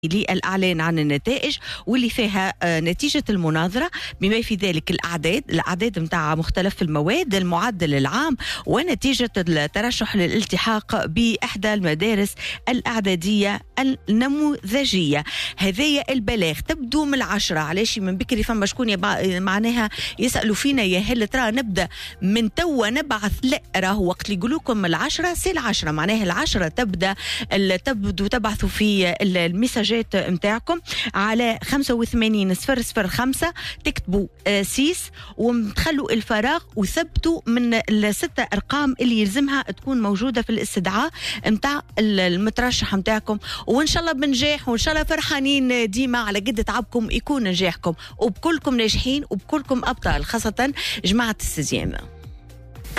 للإعلان عن النتائج واللي فيها نتيجة المناظرة بما في ذلك الأعداد متاع مختلف المواد، المعدل العام، ونتيجة الترشح للالتحاق بإحدى المدارس الإعدادية النموذجية. هذايا البلاغ تبدو من 10. علاش من بكري فما شكون معناها يسألوا فينا يا هل ترى نبدأ من توا نبعث؟ لا، راهو وقت اللي يقولوا لكم 10 سي 10 معناها 10 تبدو تبعثوا في المساج متاعكم على 85 005 تكتبوا سيس وتخلوا الفراغ وثبتوا من الستة أرقام اللي يلزمها تكون موجودة في الاستدعاء متاع المترشح متاعكم، وإن شاء الله بنجاح وإن شاء الله فرحانين ديما على قد تعبكم يكون نجاحكم وبكلكم ناجحين وبكلكم أبطال، خاصة جماعة السزيام.